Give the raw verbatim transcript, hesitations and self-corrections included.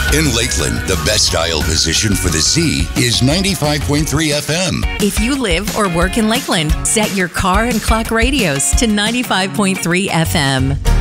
In Lakeland, the best dial position for the Z is ninety-five point three F M. If you live or work in Lakeland, set your car and clock radios to ninety-five point three F M.